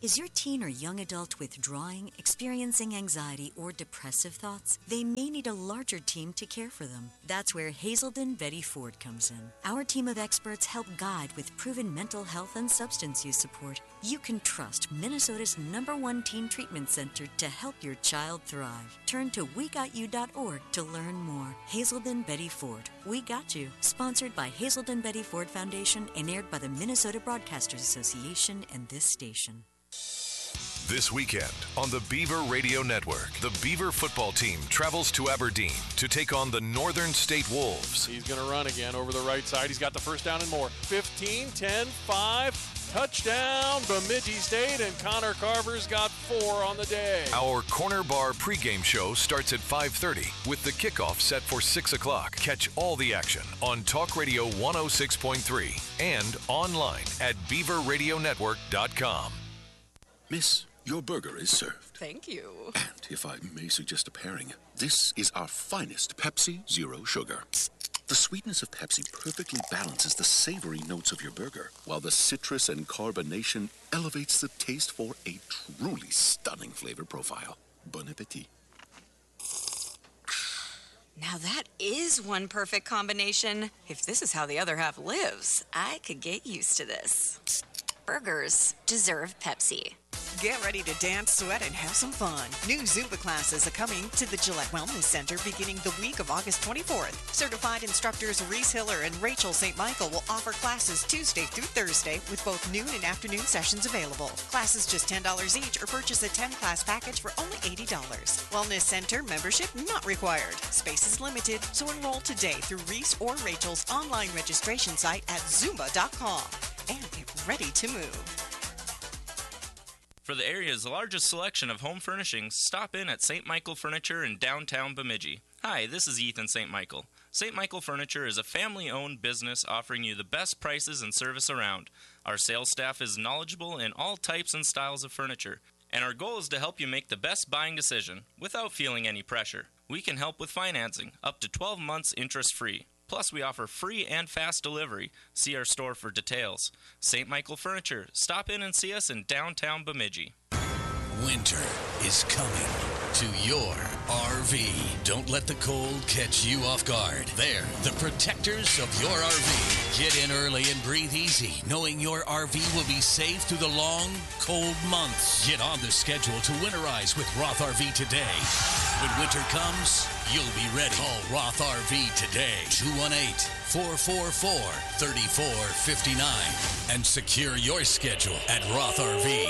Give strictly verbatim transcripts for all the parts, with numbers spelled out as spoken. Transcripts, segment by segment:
Is your teen or young adult withdrawing, experiencing anxiety, or depressive thoughts? They may need a larger team to care for them. That's where Hazelden Betty Ford comes in. Our team of experts help guide with proven mental health and substance use support. You can trust Minnesota's number one teen treatment center to help your child thrive. Turn to we got you dot org to learn more. Hazelden Betty Ford. We Got You. Sponsored by Hazelden Betty Ford Foundation and aired by the Minnesota Broadcasters Association and this station. This weekend on the Beaver Radio Network, the Beaver football team travels to Aberdeen to take on the Northern State Wolves. He's going to run again over the right side. He's got the first down and more. fifteen, ten, five, touchdown, Bemidji State, and Connor Carver's got four on the day. Our Corner Bar pregame show starts at five thirty with the kickoff set for six o'clock. Catch all the action on Talk Radio one oh six point three and online at beaver radio network dot com. Miss, your burger is served. Thank you. And if I may suggest a pairing, this is our finest Pepsi Zero Sugar. The sweetness of Pepsi perfectly balances the savory notes of your burger, while the citrus and carbonation elevates the taste for a truly stunning flavor profile. Bon appetit. Now that is one perfect combination. If this is how the other half lives, I could get used to this. Burgers deserve Pepsi. Get ready to dance, sweat, and have some fun. New Zumba classes are coming to the Gillette Wellness Center beginning the week of August twenty-fourth. Certified instructors Reese Hiller and Rachel Saint Michael will offer classes Tuesday through Thursday with both noon and afternoon sessions available. Classes just ten dollars each or purchase a ten-class package for only eighty dollars. Wellness Center membership not required. Space is limited, so enroll today through Reese or Rachel's online registration site at zumba dot com and get ready to move. For the area's largest selection of home furnishings, stop in at Saint Michael Furniture in downtown Bemidji. Hi, this is Ethan Saint Michael. Saint Michael Furniture is a family-owned business offering you the best prices and service around. Our sales staff is knowledgeable in all types and styles of furniture, and our goal is to help you make the best buying decision without feeling any pressure. We can help with financing, up to twelve months interest-free. Plus, we offer free and fast delivery. See our store for details. Saint Michael Furniture. Stop in and see us in downtown Bemidji. Winter is coming to your R V. Don't let the cold catch you off guard. They're the protectors of your R V. Get in early and breathe easy, knowing your R V will be safe through the long, cold months. Get on the schedule to winterize with Roth R V today. When winter comes, you'll be ready. Call Roth R V today, two one eight, four four four, three four five nine, and secure your schedule at Roth R V.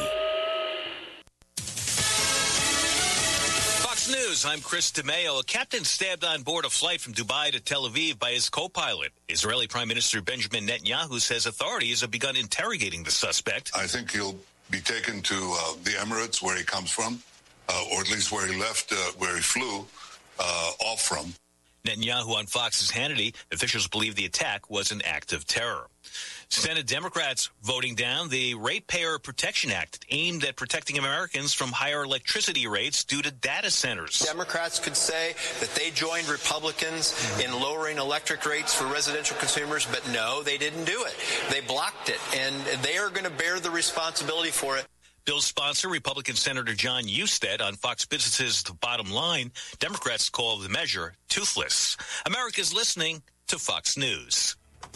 Fox News, I'm Chris DeMeo. A captain stabbed on board a flight from Dubai to Tel Aviv by his co-pilot. Israeli Prime Minister Benjamin Netanyahu says authorities have begun interrogating the suspect. I think he'll be taken to uh, the Emirates, where he comes from, uh, or at least where he left, uh, where he flew uh, off from. Netanyahu on Fox's Hannity. Officials believe the attack was an act of terror. Senate Democrats voting down the Ratepayer Protection Act aimed at protecting Americans from higher electricity rates due to data centers. Democrats could say that they joined Republicans in lowering electric rates for residential consumers, but no, they didn't do it. They blocked it, and they are going to bear the responsibility for it. Bill's sponsor, Republican Senator John Husted, on Fox Business's The Bottom Line. Democrats call the measure toothless. America's listening to Fox News.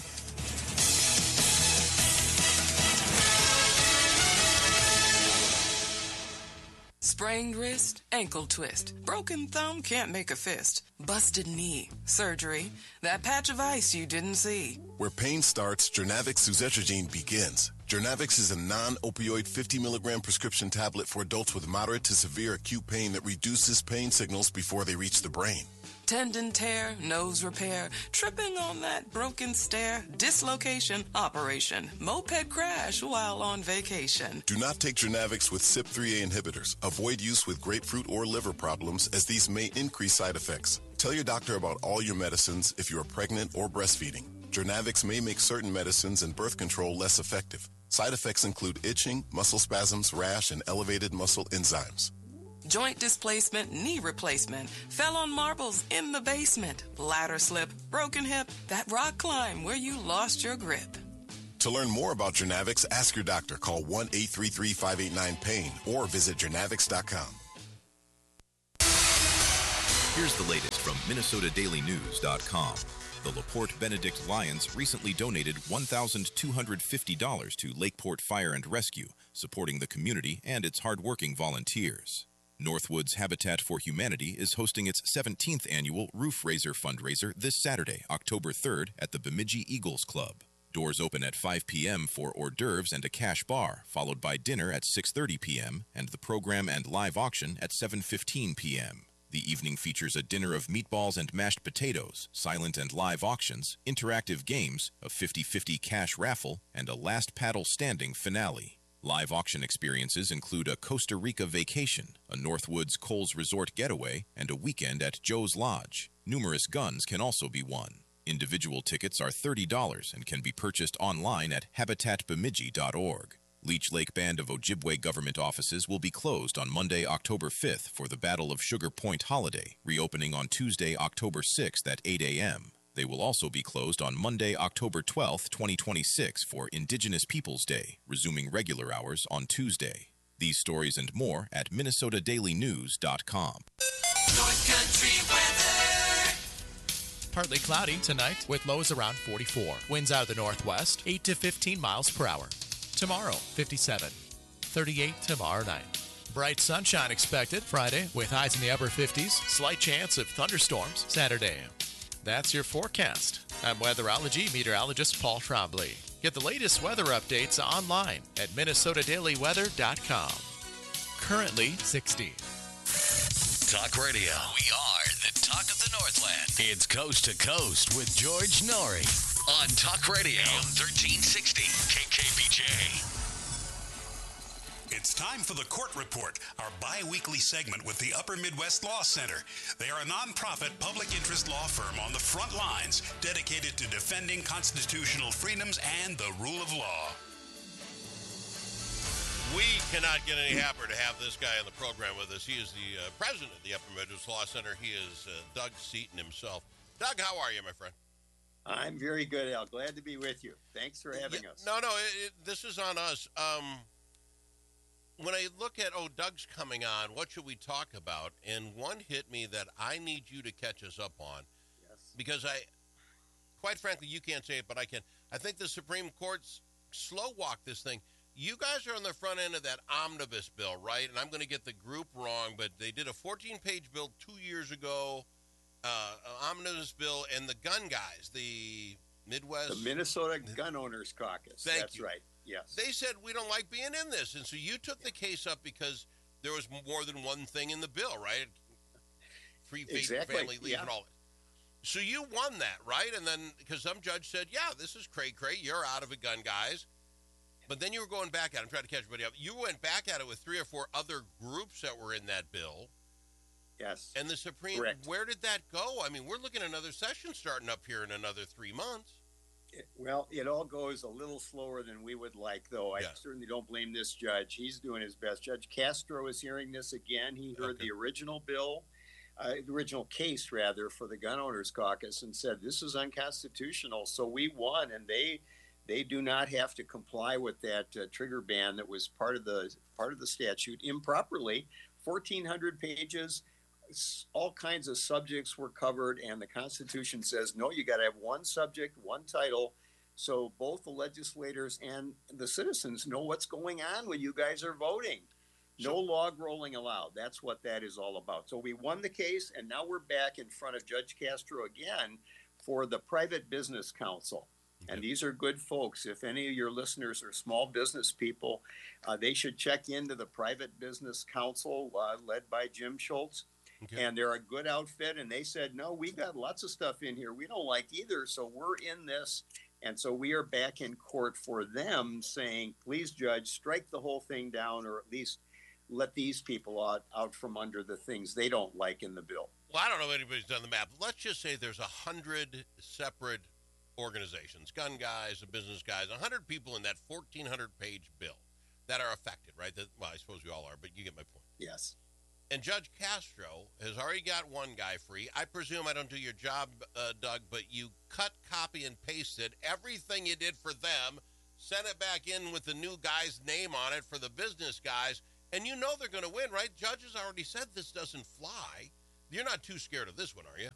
Sprained wrist, ankle twist. Broken thumb, can't make a fist. Busted knee, surgery. That patch of ice you didn't see. Where pain starts, Jernavix suzetrigine begins. Jernavix is a non-opioid fifty milligram prescription tablet for adults with moderate to severe acute pain that reduces pain signals before they reach the brain. Tendon tear, nose repair, tripping on that broken stair, dislocation, operation, moped crash while on vacation. Do not take Jernavix with C Y P three A inhibitors. Avoid use with grapefruit or liver problems, as these may increase side effects. Tell your doctor about all your medicines if you are pregnant or breastfeeding. Jernavix may make certain medicines and birth control less effective. Side effects include itching, muscle spasms, rash, and elevated muscle enzymes. Joint displacement, knee replacement, fell on marbles in the basement, ladder slip, broken hip, that rock climb where you lost your grip. To learn more about Jernavix, ask your doctor. Call one eight three three, five eight nine, pain or visit Jernavix dot com. Here's the latest from Minnesota Daily News dot com. The LaPorte Benedict Lions recently donated one thousand two hundred fifty dollars to Lakeport Fire and Rescue, supporting the community and its hardworking volunteers. Northwoods Habitat for Humanity is hosting its seventeenth annual Roof Raiser fundraiser this Saturday, October third, at the Bemidji Eagles Club. Doors open at five p.m. for hors d'oeuvres and a cash bar, followed by dinner at six thirty p.m. and the program and live auction at seven fifteen p.m. The evening features a dinner of meatballs and mashed potatoes, silent and live auctions, interactive games, a fifty-fifty cash raffle, and a last paddle standing finale. Live auction experiences include a Costa Rica vacation, a Northwoods Coles Resort getaway, and a weekend at Joe's Lodge. Numerous guns can also be won. Individual tickets are thirty dollars and can be purchased online at habitat bemidji dot org. Leech Lake Band of Ojibwe government offices will be closed on Monday, October fifth for the Battle of Sugar Point holiday, reopening on Tuesday, October sixth at eight a.m. They will also be closed on Monday, October twelfth, twenty twenty-six for Indigenous Peoples Day, resuming regular hours on Tuesday. These stories and more at Minnesota Daily News dot com. North Country weather. Partly cloudy tonight with lows around forty-four. Winds out of the northwest, eight to fifteen miles per hour. Tomorrow, fifty-seven. thirty-eight tomorrow night. Bright sunshine expected Friday with highs in the upper fifties. Slight chance of thunderstorms Saturday. That's your forecast. I'm weatherology meteorologist Paul Trombley. Get the latest weather updates online at Minnesota Daily Weather dot com. Currently sixty. Talk Radio. We are the talk of the Northland. It's Coast to Coast with George Norrie on Talk Radio thirteen sixty K K P J. It's time for the Court Report, our bi-weekly segment with the Upper Midwest Law Center. They are a nonprofit public interest law firm on the front lines dedicated to defending constitutional freedoms and the rule of law. We cannot get any happier to have this guy on the program with us. He is the uh, president of the Upper Midwest Law Center. He is uh, Doug Seaton himself. Doug, how are you, my friend? I'm very good, Al. Glad to be with you. Thanks for having yeah, us. No, no, it, it, this is on us. Um, when I look at, oh, Doug's coming on, what should we talk about? And one hit me that I need you to catch us up on. Yes. Because I, quite frankly, you can't say it, but I can. I think the Supreme Court's slow walk this thing. You guys are on the front end of that omnibus bill, right? And I'm going to get the group wrong, but they did a fourteen-page bill two years ago, uh, omnibus bill, and the gun guys, the Midwest... The Minnesota Gun Owners Caucus. Thank That's you. right, yes. They said, we don't like being in this. And so you took the case up because there was more than one thing in the bill, right? Free exactly. family leave yeah. and all that. So you won that, right? And then, because some judge said, yeah, this is cray-cray, you're out of it, gun guys. But then you were going back at it. I'm trying to catch everybody up. You went back at it with three or four other groups that were in that bill. Yes. And the Supreme, correct. Where did that go? I mean, we're looking at another session starting up here in another three months. It, well, it all goes a little slower than we would like, though. I yes. certainly don't blame this judge. He's doing his best. Judge Castro is hearing this again. He heard okay. the original bill, uh, the original case, rather, for the Gun Owners Caucus and said, this is unconstitutional. So we won, and they... They do not have to comply with that uh, trigger ban that was part of the part of the statute improperly. fourteen hundred pages, all kinds of subjects were covered, and the Constitution says, no, you got to have one subject, one title, so both the legislators and the citizens know what's going on when you guys are voting. No so, log rolling allowed. That's what that is all about. So we won the case, and now we're back in front of Judge Castro again for the Private Business Council. And these are good folks. If any of your listeners are small business people, uh, they should check into the Private Business Council uh, led by Jim Schultz. Okay. And they're a good outfit. And they said, no, we got lots of stuff in here we don't like either. So we're in this. And so we are back in court for them saying, please, Judge, strike the whole thing down, or at least let these people out, out from under the things they don't like in the bill. Well, I don't know if anybody's done the math. Let's just say there's a hundred separate organizations, gun guys, the business guys, one hundred people in that fourteen hundred page bill that are affected, right? That, well, I suppose we all are, but you get my point. Yes. And Judge Castro has already got one guy free. I presume I don't do your job, uh, Doug, but you cut, copy, and pasted everything you did for them send it back in with the new guy's name on it for the business guys, and you know they're going to win, right? Judges already said this doesn't fly. You're not too scared of this one, are you?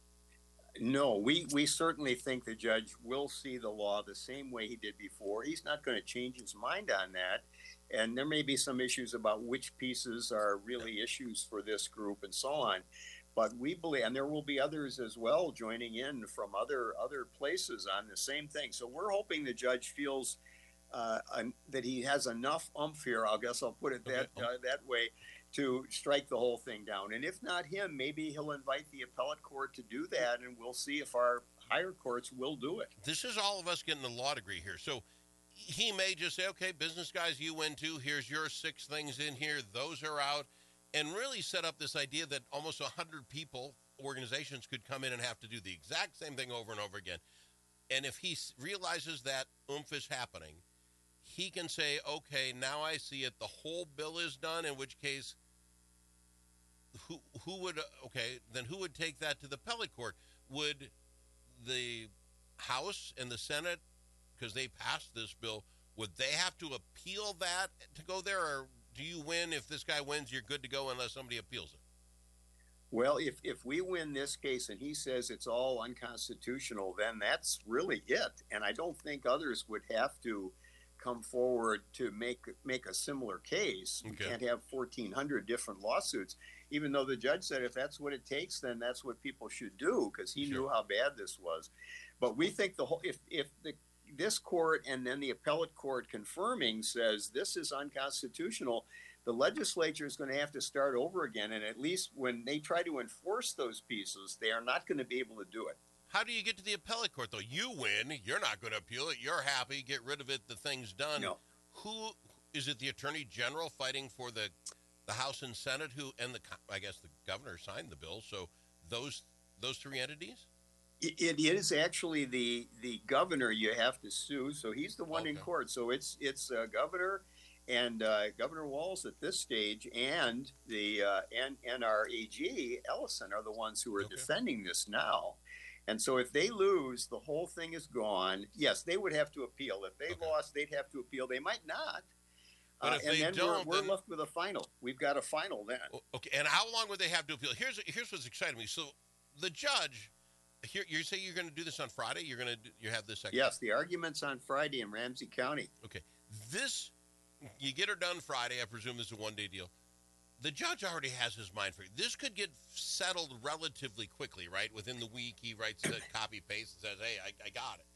No, we, we certainly think the judge will see the law the same way he did before. He's not going to change his mind on that. And there may be some issues about which pieces are really issues for this group and so on. But we believe, and there will be others as well joining in from other other places on the same thing. So we're hoping the judge feels uh, um, that he has enough umph here, I guess I'll put it that uh, that way, to strike the whole thing down. And if not him, maybe he'll invite the appellate court to do that, and we'll see if our higher courts will do it. This is all of us getting a law degree here. So he may just say, okay, business guys, you win too. Here's your six things in here. Those are out. And really set up this idea that almost one hundred people, organizations, could come in and have to do the exact same thing over and over again. And if he realizes that oomph is happening, he can say, okay, now I see it. The whole bill is done, in which case, who who would, okay, then who would take that to the appellate court? Would the House and the Senate, because they passed this bill, would they have to appeal that to go there, or do you win? If this guy wins, you're good to go unless somebody appeals it? Well, if, if we win this case and he says it's all unconstitutional, then that's really it. And I don't think others would have to come forward to make make a similar case. Okay. We can't have fourteen hundred different lawsuits, even though the judge said if that's what it takes, then that's what people should do, because he sure. knew how bad this was. But we think the whole, if, if the this court and then the appellate court confirming says this is unconstitutional, the legislature is going to have to start over again. And at least when they try to enforce those pieces, they are not going to be able to do it. How do you get to the appellate court, though? You win. You're not going to appeal it. You're happy. Get rid of it. The thing's done. No. Who is it? The attorney general fighting for the the House and Senate, who and the I guess the governor signed the bill. So those those three entities. It is actually the the governor you have to sue, so he's the one okay. in court. So it's it's uh, governor and uh, Governor Walz at this stage, and the uh, and and our A G Ellison are the ones who are okay. defending this now. And so if they lose, the whole thing is gone. Yes, they would have to appeal. If they okay. lost, they'd have to appeal. They might not. But uh, if and they then don't, we're, we're then... left with a final. We've got a final then. Okay, and how long would they have to appeal? Here's here's what's exciting me. So the judge. Here, you say you're going to do this on Friday? You're going to do, you have this second? Yes, the argument's on Friday in Ramsey County. Okay. This, you get her done Friday. I presume this is a one-day deal. The judge already has his mind free. This could get settled relatively quickly, right? Within the week, he writes the copy-paste and says, hey, I, I got it.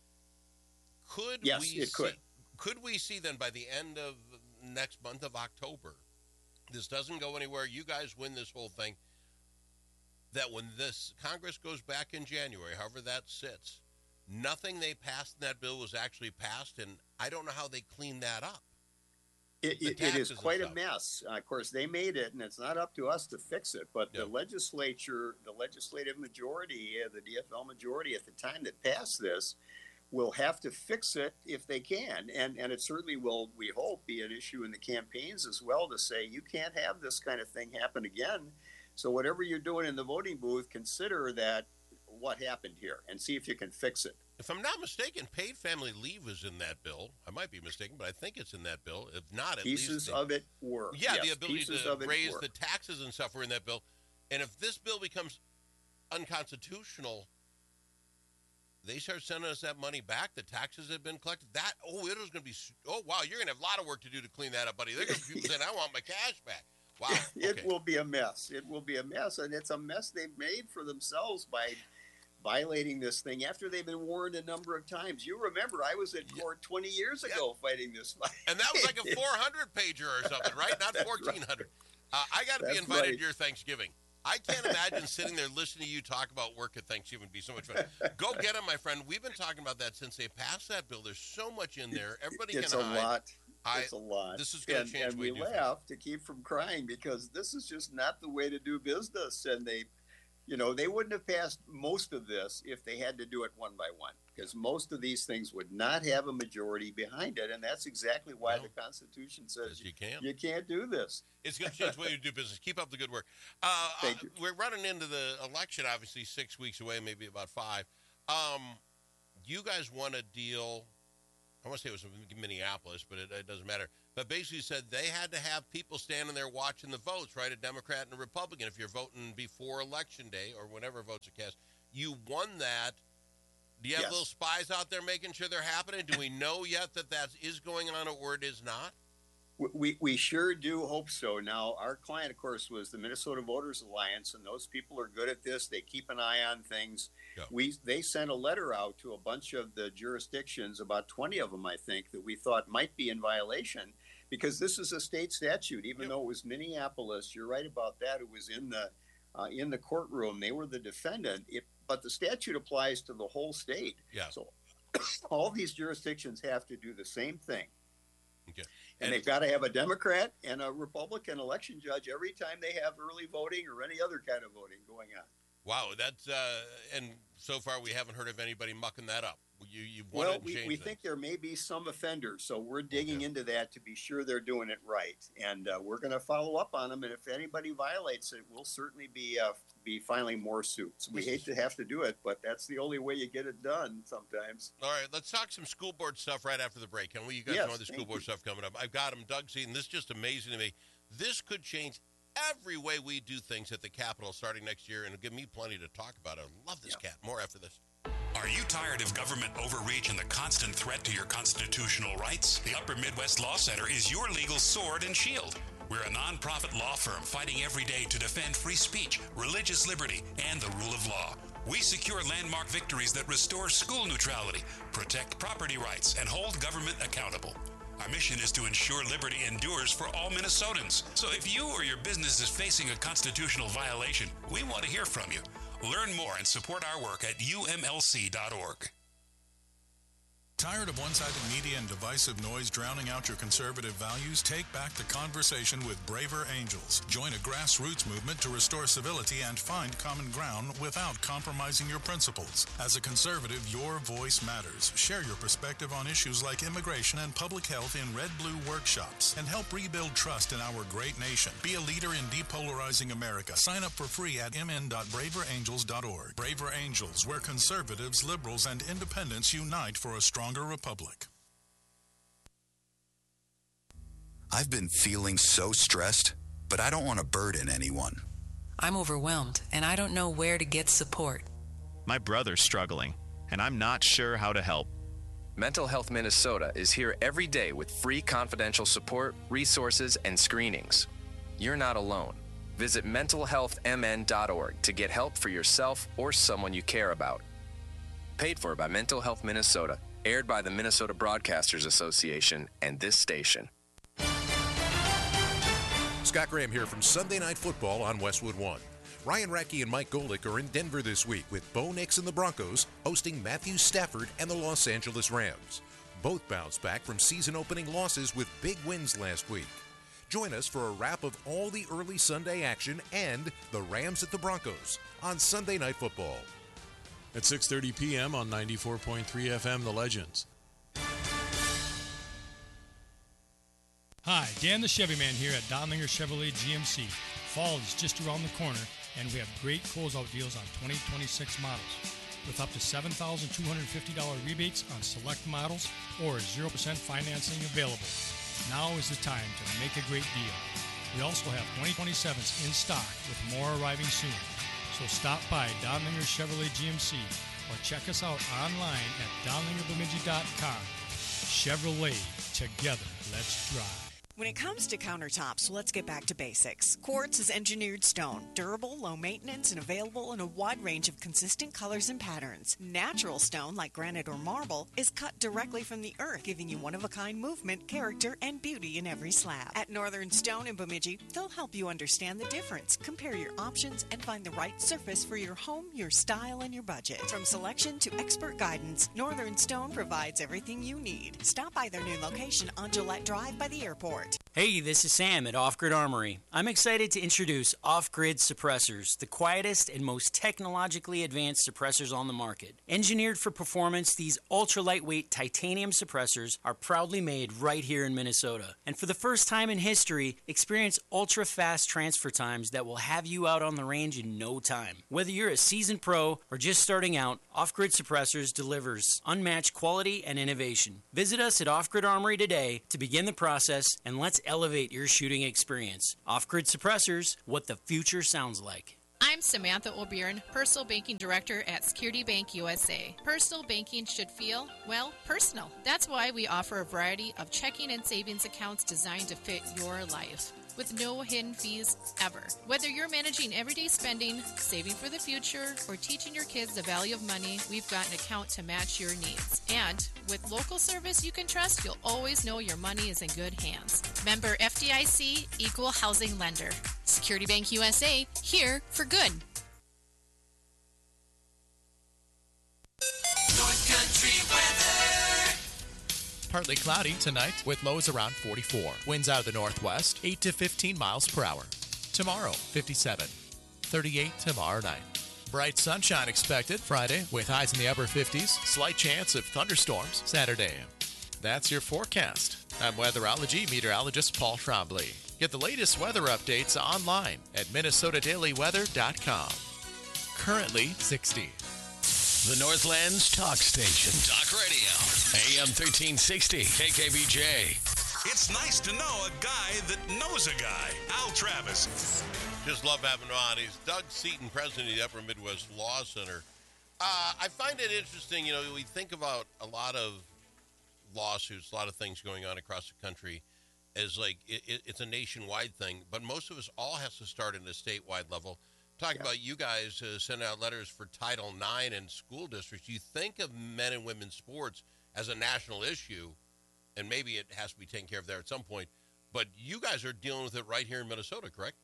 Could yes, we it see, could. Could we see then by the end of next month of October, this doesn't go anywhere, you guys win this whole thing, that when this Congress goes back in January, however that sits, nothing they passed in that bill was actually passed, and I don't know how they clean that up. It, it, it is quite a mess. Uh, of course, they made it, and it's not up to us to fix it. But yep. the legislature, the legislative majority, uh, the D F L majority at the time that passed this, will have to fix it if they can. And, and it certainly will, we hope, be an issue in the campaigns as well to say, you can't have this kind of thing happen again. So whatever you're doing in the voting booth, consider that what happened here and see if you can fix it. If I'm not mistaken, paid family leave is in that bill. I might be mistaken, but I think it's in that bill. If not, at pieces least... Pieces of it were. Yeah, yes, the ability to raise were. the taxes and stuff were in that bill. And if this bill becomes unconstitutional, they start sending us that money back. The taxes have been collected. That, oh, it was going to be... Oh, wow, you're going to have a lot of work to do to clean that up, buddy. They're going to be people saying, I want my cash back. Wow. Okay. It will be a mess. It will be a mess, and it's a mess they've made for themselves by violating this thing after they've been warned a number of times. You remember, I was in court twenty years ago yeah. fighting this fight. And that was like a four hundred pager or something, right? Not fourteen hundred. Right. Uh, I got to be invited right. to your Thanksgiving. I can't imagine sitting there listening to you talk about work at Thanksgiving. It'd be so much fun. Go get them, my friend. We've been talking about that since they passed that bill. There's so much in there. Everybody it's can hide. It's a lot. It's a lot. This is going to change and the way we we do laugh things. to keep from crying because this is just not the way to do business. And they, you know, they wouldn't have passed most of this if they had to do it one by one, because most of these things would not have a majority behind it. And that's exactly why no. the Constitution says you can't. You can't do this. It's going to change the way you do business. Keep up the good work. Uh, Thank uh, you. We're running into the election, obviously, six weeks away, maybe about five. Um, you guys won a deal I want to say it was Minneapolis, but it, it doesn't matter. But basically said they had to have people standing there watching the votes, right? A Democrat and a Republican. If you're voting before Election Day or whenever votes are cast, you won that. Do you have Yes. little spies out there making sure they're happening? Do we know yet that that is going on or it is not? We, we sure do hope so. Now, our client, of course, was the Minnesota Voters Alliance, and those people are good at this. They keep an eye on things. Yeah. We They sent a letter out to a bunch of the jurisdictions, about twenty of them, I think, that we thought might be in violation, because this is a state statute. Even though it was Minneapolis, you're right about that. It was in the uh, in the courtroom. They were the defendant. It, but the statute applies to the whole state. Yeah. So all these jurisdictions have to do the same thing. Okay. And, and they've got to have a Democrat and a Republican election judge every time they have early voting or any other kind of voting going on. Wow, that's uh, and so far we haven't heard of anybody mucking that up. You you want Well, to we, change we that. think there may be some offenders, so we're digging into that to be sure they're doing it right, and uh, we're going to follow up on them. And if anybody violates it, we'll certainly be uh, be filing more suits. We hate to have to do it, but that's the only way you get it done sometimes. All right, let's talk some school board stuff right after the break. Can we? You guys Yes, know the school thank board you. stuff coming up. I've got them, Doug Seaton. This is just amazing to me. This could change every way we do things at the Capitol starting next year, and it'll give me plenty to talk about. I love this cat. More after this. Are you tired of government overreach and the constant threat to your constitutional rights? The Upper Midwest Law Center is your legal sword and shield. We're a nonprofit law firm fighting every day to defend free speech, religious liberty, and the rule of law. We secure landmark victories that restore school neutrality, protect property rights, and hold government accountable. Our mission is to ensure liberty endures for all Minnesotans. So if you or your business is facing a constitutional violation, we want to hear from you. Learn more and support our work at U M L C dot org. Tired of one-sided media and divisive noise drowning out your conservative values? Take back the conversation with Braver Angels. Join a grassroots movement to restore civility and find common ground without compromising your principles. As a conservative, your voice matters. Share your perspective on issues like immigration and public health in Red Blue workshops and help rebuild trust in our great nation. Be a leader in depolarizing America. Sign up for free at m n dot braver angels dot org. Braver Angels, where conservatives, liberals, and independents unite for a stronger republic. I've been feeling so stressed, but I don't want to burden anyone. I'm overwhelmed, and I don't know where to get support. My brother's struggling, and I'm not sure how to help. Mental Health Minnesota is here every day with free confidential support, resources, and screenings. You're not alone. Visit mental health m n dot org to get help for yourself or someone you care about. Paid for by Mental Health Minnesota. Aired by the Minnesota Broadcasters Association and this station. Scott Graham here from Sunday Night Football on Westwood One. Ryan Radke and Mike Golick are in Denver this week with Bo Nix and the Broncos hosting Matthew Stafford and the Los Angeles Rams. Both bounced back from season-opening losses with big wins last week. Join us for a wrap of all the early Sunday action and the Rams at the Broncos on Sunday Night Football. At six thirty p.m. on ninety-four point three F M, The Legends. Hi, Dan the Chevy Man here at Donlinger Chevrolet G M C. Fall is just around the corner, and we have great closeout deals on twenty twenty-six models. With up to seven thousand two hundred fifty dollars rebates on select models or zero percent financing available. Now is the time to make a great deal. We also have twenty twenty-sevens in stock with more arriving soon. So stop by Donlinger Chevrolet G M C or check us out online at donlinger bemidji dot com. Chevrolet, together, let's drive. When it comes to countertops, let's get back to basics. Quartz is engineered stone, durable, low maintenance, and available in a wide range of consistent colors and patterns. Natural stone, like granite or marble, is cut directly from the earth, giving you one-of-a-kind movement, character, and beauty in every slab. At Northern Stone in Bemidji, they'll help you understand the difference, compare your options, and find the right surface for your home, your style, and your budget. From selection to expert guidance, Northern Stone provides everything you need. Stop by their new location on Gillette Drive by the airport. Report. Hey, this is Sam at Off Grid Armory. I'm excited to introduce Off Grid suppressors, the quietest and most technologically advanced suppressors on the market. Engineered for performance, these ultra lightweight titanium suppressors are proudly made right here in Minnesota. And for the first time in history, experience ultra fast transfer times that will have you out on the range in no time. Whether you're a seasoned pro or just starting out, Off Grid Suppressors delivers unmatched quality and innovation. Visit us at Off Grid Armory today to begin the process, and let's elevate your shooting experience. Off Grid Suppressors, what the future sounds like. I'm Samantha O'Byrne, Personal Banking Director at Security Bank U S A. Personal banking should feel, well, personal. That's why we offer a variety of checking and savings accounts designed to fit your life, with no hidden fees ever. Whether you're managing everyday spending, saving for the future, or teaching your kids the value of money, we've got an account to match your needs. And with local service you can trust, you'll always know your money is in good hands. Member F D I C, Equal Housing Lender. Security Bank U S A, here for good. North Country weather. Partly cloudy tonight with lows around forty-four. Winds out of the northwest, eight to fifteen miles per hour. Tomorrow, fifty-seven. thirty-eight tomorrow night. Bright sunshine expected Friday with highs in the upper fifties. Slight chance of thunderstorms Saturday. That's your forecast. I'm weatherology meteorologist Paul Trombley. Get the latest weather updates online at minnesota daily weather dot com. Currently sixty. The Northlands Talk Station. Talk Radio. A M thirteen sixty. K K B J. It's nice to know a guy that knows a guy. Al Travis. Just love having him on. He's Doug Seaton, president of the Upper Midwest Law Center. Uh, I find it interesting, you know, we think about a lot of lawsuits, a lot of things going on across the country as like it, it, it's a nationwide thing, but most of us all has to start at a statewide level. Talking yeah. about you guys uh, send out letters for Title nine and school districts. You think of men and women's sports as a national issue, and maybe it has to be taken care of there at some point, but you guys are dealing with it right here in Minnesota, correct?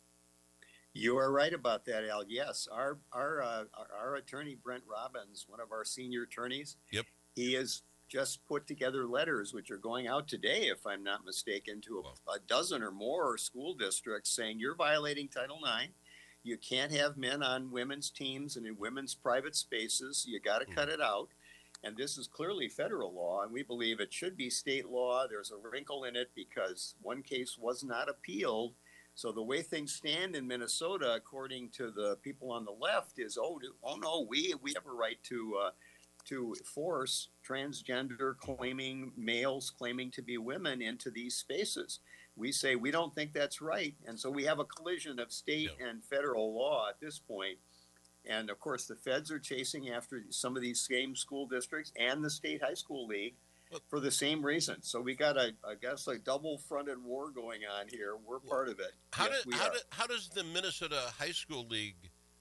You are right about that, Al. Yes, our our uh, our, our attorney, Brent Robbins, one of our senior attorneys, yep, he has just put together letters, which are going out today, if I'm not mistaken, to a, a dozen or more school districts saying you're violating Title nine. You can't have men on women's teams and in women's private spaces. You got to mm. cut it out. And this is clearly federal law, and we believe it should be state law. There's a wrinkle in it because one case was not appealed. So the way things stand in Minnesota, according to the people on the left, is, oh, do, oh no, we we have a right to uh, to force transgender claiming males claiming to be women into these spaces. We say we don't think that's right. And so we have a collision of state yeah. and federal law at this point. And of course, the feds are chasing after some of these same school districts and the state high school league for the same reason. So we got a, I guess, a double-fronted war going on here. We're part of it. How, yes, do, how, do, how does the Minnesota High School League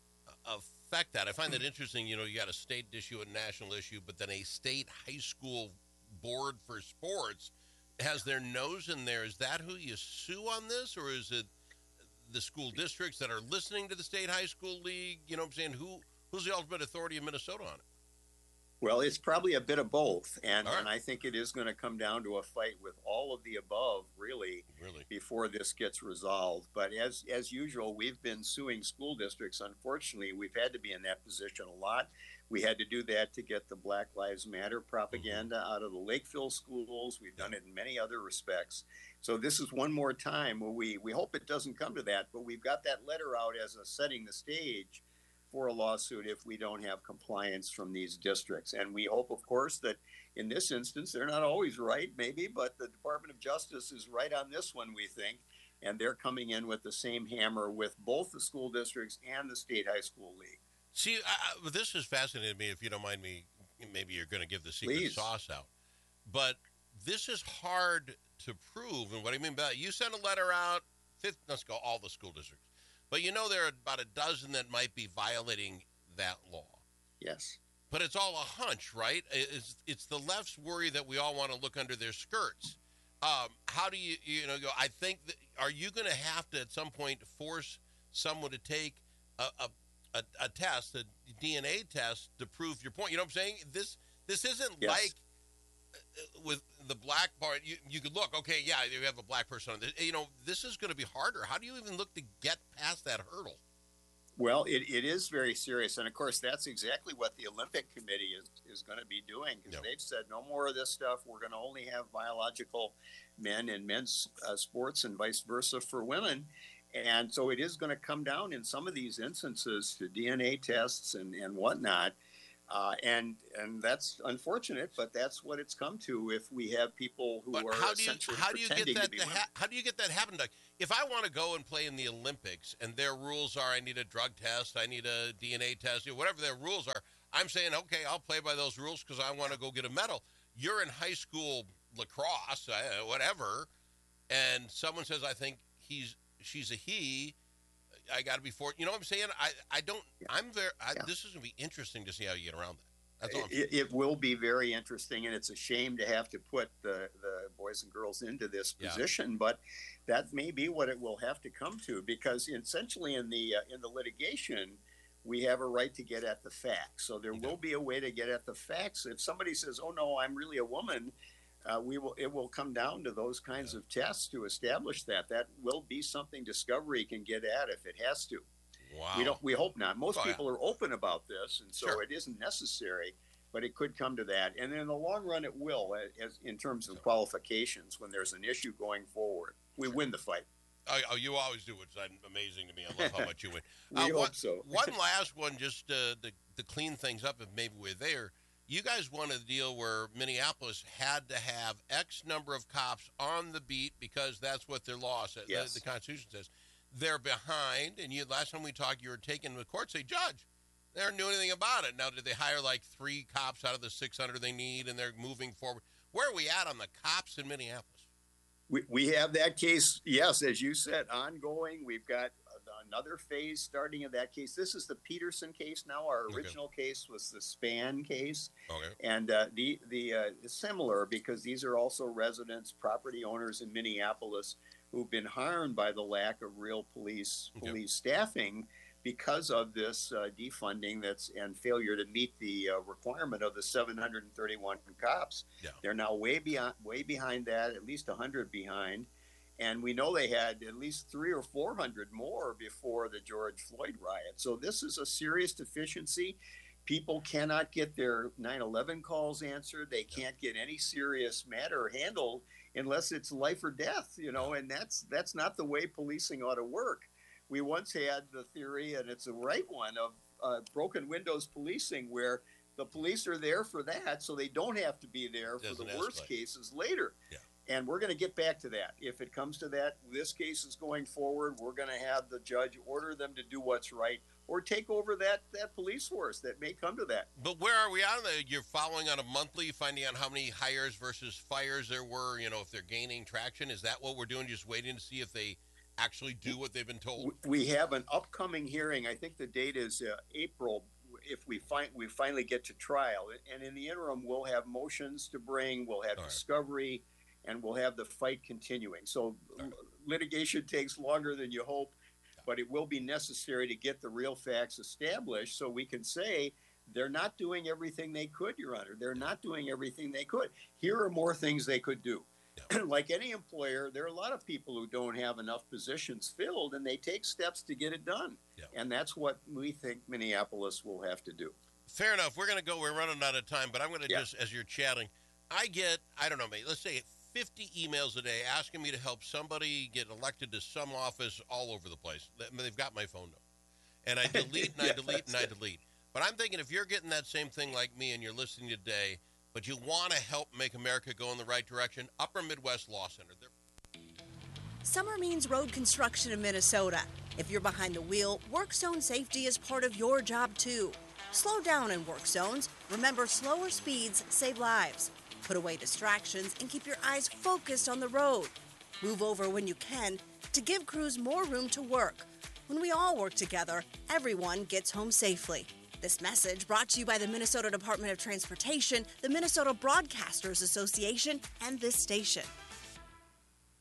affect that? I find that interesting. You know, you got a state issue, a national issue, but then a state high school board for sports has their nose in there. Is that who you sue on this, or is it the school districts that are listening to the state high school league? You know what I'm saying? Who Who's the ultimate authority in Minnesota on it? Well, it's probably a bit of both, and, right. and I think it is going to come down to a fight with all of the above, really, really, before this gets resolved. But as as usual, we've been suing school districts. Unfortunately, we've had to be in that position a lot. We had to do that to get the Black Lives Matter propaganda mm-hmm. out of the Lakeville schools. We've done it in many other respects. So this is one more time where we, we hope it doesn't come to that, but we've got that letter out as a setting the stage for a lawsuit if we don't have compliance from these districts. And we hope, of course, that in this instance, they're not always right, maybe, but the Department of Justice is right on this one, we think, and they're coming in with the same hammer with both the school districts and the state high school league. See, I, I, this has fascinated me. If you don't mind me, maybe you're going to give the secret Please. sauce out. But this is hard to prove. And what I mean by that, you send a letter out, fifth, let's go, all the school districts. But you know there are about a dozen that might be violating that law. Yes. But it's all a hunch, right? It's, it's the left's worry that we all want to look under their skirts. Um, how do you, you know, go, I think, that, are you going to have to at some point force someone to take a, a A, a test, a D N A test to prove your point? You know what I'm saying? This this isn't yes. like with the black part, you, you could look, okay, yeah, you have a black person on this. You know, this is going to be harder. How do you even look to get past that hurdle? Well, it, it is very serious. And, of course, that's exactly what the Olympic Committee is, is going to be doing, because yep. they've said no more of this stuff. We're going to only have biological men in men's uh, sports and vice versa for women. And so it is going to come down in some of these instances to D N A tests and, and whatnot. Uh, and and that's unfortunate, but that's what it's come to if we have people who but are how do you, essentially how do you pretending get that to be to women. ha- How do you get that happen, Doug? If I want to go and play in the Olympics and their rules are I need a drug test, I need a D N A test, you know, whatever their rules are, I'm saying, okay, I'll play by those rules because I want to go get a medal. You're in high school lacrosse, uh, whatever, and someone says, I think he's she's a he, I got to be for, you know what I'm saying? I, I don't, yeah. I'm very, I, yeah. this is going to be interesting to see how you get around that. That's all I'm it, it will be very interesting, and it's a shame to have to put the, the boys and girls into this position, yeah. but that may be what it will have to come to, because essentially in the uh, in the litigation, we have a right to get at the facts. So there okay. will be a way to get at the facts. If somebody says, oh, no, I'm really a woman, uh, we will. It will come down to those kinds yeah. of tests to establish that. That will be something Discovery can get at if it has to. Wow. We don't. We hope not. Most oh, people yeah. are open about this, and so sure. it isn't necessary. But it could come to that, and in the long run, it will. As in terms of qualifications, when there's an issue going forward, we sure. win the fight. Oh, oh, you always do. It's amazing to me. I love how much you win. we uh, hope one, so. One last one, just uh, to, to clean things up, if maybe we're there. You guys won a deal where Minneapolis had to have X number of cops on the beat because that's what their law says. Yes. The, the Constitution says. They're behind, and you last time we talked, you were taking the court, say, Judge, they don't do anything about it. Now, did they hire like three cops out of the six hundred they need, and they're moving forward? Where are we at on the cops in Minneapolis? We, we have that case, yes, as you said, ongoing. We've got another phase starting in that case. This is the Peterson case now. Our original okay. case was the Span case. Okay. And uh, the, the uh, similar, because these are also residents, property owners in Minneapolis who've been harmed by the lack of real police police okay. staffing because of this uh, defunding that's and failure to meet the uh, requirement of the seven hundred thirty-one cops. Yeah. They're now way beyond, way behind that, at least one hundred behind. And we know they had at least three or four hundred more before the George Floyd riot. So this is a serious deficiency. People cannot get their nine eleven calls answered. They can't get any serious matter handled unless it's life or death, you know, and that's that's not the way policing ought to work. We once had the theory, and it's a right one, of uh, broken windows policing, where the police are there for that, so they don't have to be there for Doesn't the worst escalate. cases later. Yeah. And we're going to get back to that. If it comes to that, this case is going forward. We're going to have the judge order them to do what's right, or take over that, that police force that may come to that. But where are we on? The, you're following on a monthly, finding out how many hires versus fires there were, you know, if they're gaining traction. Is that what we're doing, just waiting to see if they actually do what they've been told? We have an upcoming hearing. I think the date is uh, April, if we find we finally get to trial. And in the interim, we'll have motions to bring, we'll have All discovery, right. and we'll have the fight continuing. So right. litigation takes longer than you hope, but it will be necessary to get the real facts established so we can say they're not doing everything they could, Your Honor. They're not doing everything they could. Here are more things they could do. Yeah. Like any employer, there are a lot of people who don't have enough positions filled, and they take steps to get it done. Yeah. And that's what we think Minneapolis will have to do. Fair enough. We're going to go. We're running out of time, but I'm going to yeah. just, as you're chatting, I get, I don't know, maybe, let's say fifty emails a day asking me to help somebody get elected to some office all over the place. They've got my phone number. And I delete and I yeah, delete and I delete. But I'm thinking if you're getting that same thing like me and you're listening today, but you want to help make America go in the right direction, Upper Midwest Law Center. They're... Summer means road construction in Minnesota. If you're behind the wheel, work zone safety is part of your job too. Slow down in work zones. Remember, slower speeds save lives. Put away distractions and keep your eyes focused on the road. Move over when you can to give crews more room to work. When we all work together, everyone gets home safely. This message brought to you by the Minnesota Department of Transportation, the Minnesota Broadcasters Association, and this station.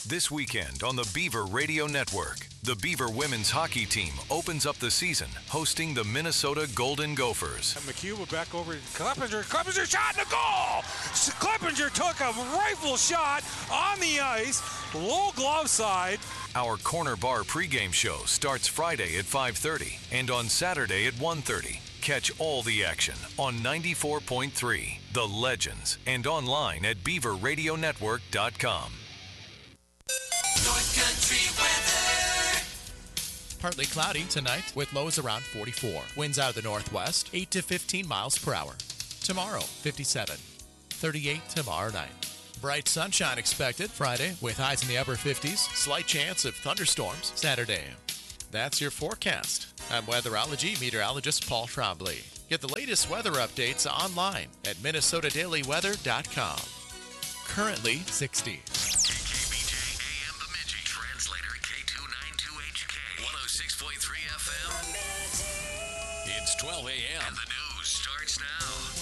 This weekend on the Beaver Radio Network, the Beaver women's hockey team opens up the season hosting the Minnesota Golden Gophers. And McHugh back over to Kleppinger. Kleppinger shot in the goal! Kleppinger took a rifle shot on the ice, low glove side. Our Corner Bar pregame show starts Friday at five thirty and on Saturday at one thirty. Catch all the action on ninety-four point three, The Legends, and online at beaver radio network dot com. North Country weather. Partly cloudy tonight with lows around forty-four. Winds out of the northwest, eight to fifteen miles per hour. Tomorrow, fifty-seven. thirty-eight tomorrow night. Bright sunshine expected Friday with highs in the upper fifties. Slight chance of thunderstorms Saturday. That's your forecast. I'm weatherology meteorologist Paul Trombley. Get the latest weather updates online at minnesota daily weather dot com. Currently sixty. K B J A M Bemidji, translator K two ninety-two H K, one oh six point three F M. It's twelve a.m. and the news starts now.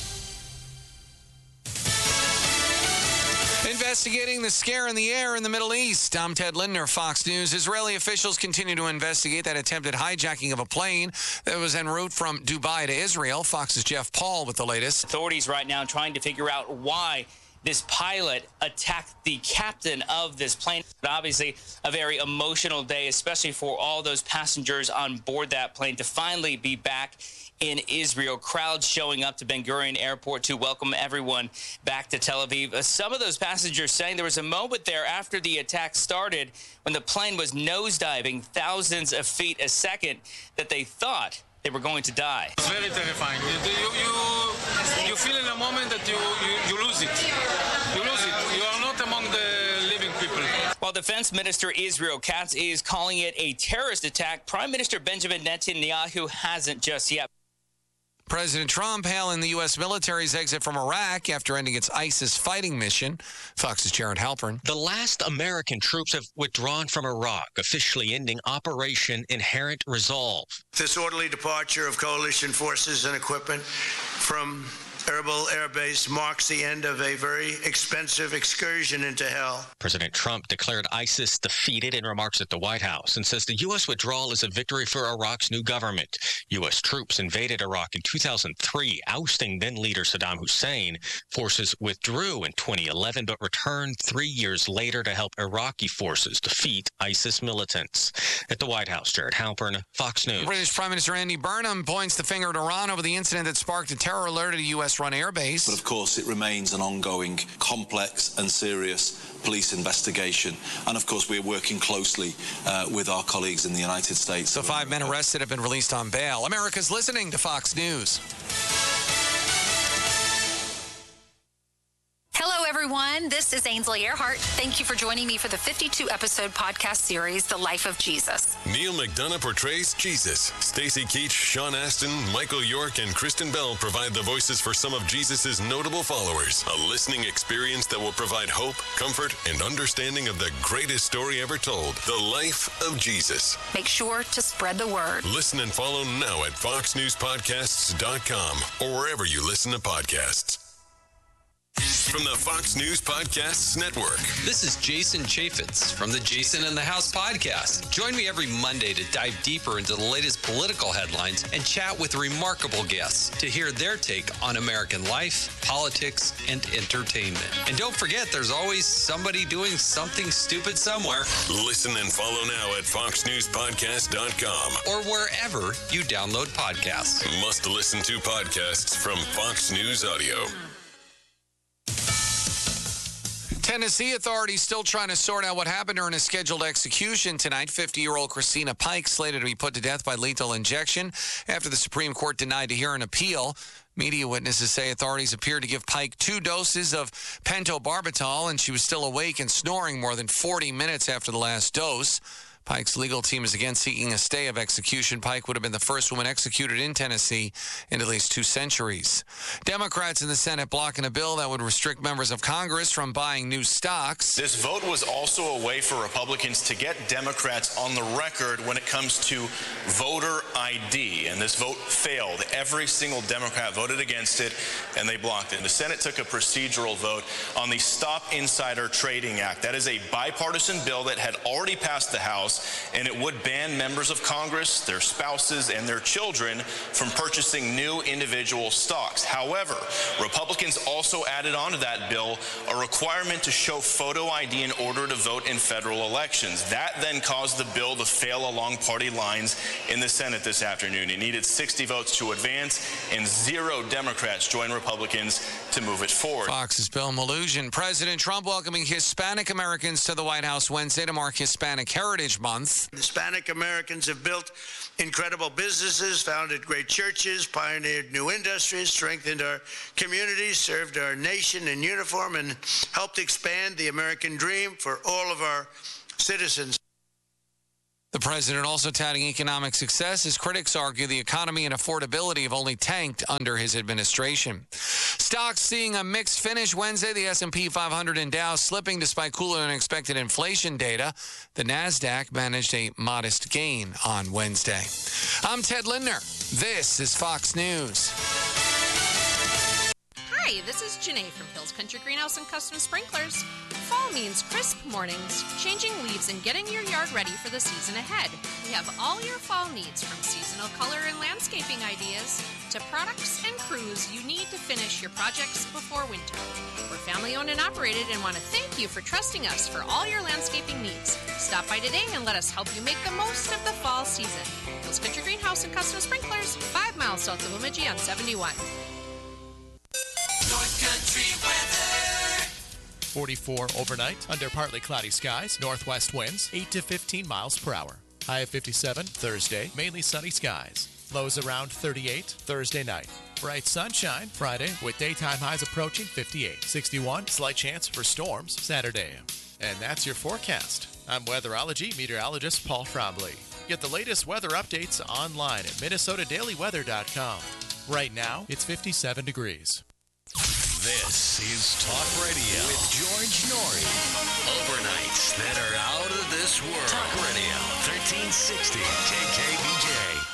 Investigating the scare in the air in the Middle East. I'm Ted Lindner, Fox News. Israeli officials continue to investigate that attempted hijacking of a plane that was en route from Dubai to Israel. Fox's Jeff Paul with the latest. Authorities right now trying to figure out why this pilot attacked the captain of this plane. But obviously, a very emotional day, especially for all those passengers on board that plane to finally be back in Israel. Crowds showing up to Ben Gurion Airport to welcome everyone back to Tel Aviv. Uh, some of those passengers saying there was a moment there after the attack started when the plane was nosediving thousands of feet a second that they thought they were going to die. It's very terrifying. You, you, you feel in a moment that you, you, you lose it. You lose it. You are not among the living people. While Defense Minister Israel Katz is calling it a terrorist attack, Prime Minister Benjamin Netanyahu hasn't just yet. President Trump hailing the U S military's exit from Iraq after ending its ISIS fighting mission. Fox's Jared Halpern. The last American troops have withdrawn from Iraq, officially ending Operation Inherent Resolve. This orderly departure of coalition forces and equipment from Erbil Air Base marks the end of a very expensive excursion into hell. President Trump declared ISIS defeated in remarks at the White House and says the U S withdrawal is a victory for Iraq's new government. U S troops invaded Iraq in two thousand three, ousting then-leader Saddam Hussein. Forces withdrew in twenty eleven, but returned three years later to help Iraqi forces defeat ISIS militants. At the White House, Jared Halpern, Fox News. British Prime Minister Andy Burnham points the finger at Iran over the incident that sparked a terror alert at a U S run airbase. But of course, it remains an ongoing, complex and serious police investigation. And of course, we're working closely uh, with our colleagues in the United States. The five men arrested have been released on bail. America's listening to Fox News. Hello, everyone. This is Ainsley Earhart. Thank you for joining me for the fifty-two episode podcast series, The Life of Jesus. Neil McDonough portrays Jesus. Stacey Keach, Sean Astin, Michael York, and Kristen Bell provide the voices for some of Jesus' notable followers. A listening experience that will provide hope, comfort, and understanding of the greatest story ever told, The Life of Jesus. Make sure to spread the word. Listen and follow now at fox news podcasts dot com or wherever you listen to podcasts. From the Fox News Podcasts Network. This is Jason Chaffetz from the Jason in the House podcast. Join me every Monday to dive deeper into the latest political headlines and chat with remarkable guests to hear their take on American life, politics, and entertainment. And don't forget, there's always somebody doing something stupid somewhere. Listen and follow now at fox news podcast dot com or wherever you download podcasts. Must listen to podcasts from Fox News Audio. Tennessee authorities still trying to sort out what happened during a scheduled execution tonight. fifty-year-old Christina Pike slated to be put to death by lethal injection after the Supreme Court denied to hear an appeal. Media witnesses say authorities appeared to give Pike two doses of pentobarbital, and she was still awake and snoring more than forty minutes after the last dose. Pike's legal team is again seeking a stay of execution. Pike would have been the first woman executed in Tennessee in at least two centuries. Democrats in the Senate blocking a bill that would restrict members of Congress from buying new stocks. This vote was also a way for Republicans to get Democrats on the record when it comes to voter I D. And this vote failed. Every single Democrat voted against it, and they blocked it. The Senate took a procedural vote on the Stop Insider Trading Act. That is a bipartisan bill that had already passed the House, and it would ban members of Congress, their spouses, and their children from purchasing new individual stocks. However, Republicans also added onto that bill a requirement to show photo I D in order to vote in federal elections. That then caused the bill to fail along party lines in the Senate this afternoon. It needed sixty votes to advance, and zero Democrats joined Republicans to move it forward. Fox's Bill Malugin. President Trump welcoming Hispanic Americans to the White House Wednesday to mark Hispanic Heritage Month. Hispanic Americans have built incredible businesses, founded great churches, pioneered new industries, strengthened our communities, served our nation in uniform, and helped expand the American dream for all of our citizens. The president also touting economic success as critics argue the economy and affordability have only tanked under his administration. Stocks seeing a mixed finish Wednesday. The S and P five hundred and Dow slipping despite cooler than expected inflation data. The NASDAQ managed a modest gain on Wednesday. I'm Ted Lindner. This is Fox News. Hi, this is Janae from Hills Country Greenhouse and Custom Sprinklers. Fall means crisp mornings, changing leaves, and getting your yard ready for the season ahead. We have all your fall needs, from seasonal color and landscaping ideas to products and crews you need to finish your projects before winter. We're family owned and operated and want to thank you for trusting us for all your landscaping needs. Stop by today and let us help you make the most of the fall season. Hills Country Greenhouse and Custom Sprinklers, five miles south of Bemidji on seventy-one. North Country weather. forty-four overnight under partly cloudy skies. Northwest winds eight to fifteen miles per hour. High of fifty-seven. Thursday, mainly sunny skies. Lows around thirty-eight. Thursday night. Bright sunshine Friday with daytime highs approaching fifty-eight. sixty-one. Slight chance for storms Saturday. And that's your forecast. I'm weatherology meteorologist Paul Frombley. Get the latest weather updates online at minnesota daily weather dot com. Right now, it's fifty-seven degrees. This is Talk Radio with George Norrie. Overnights that are out of this world. Talk Radio, thirteen sixty K K B J.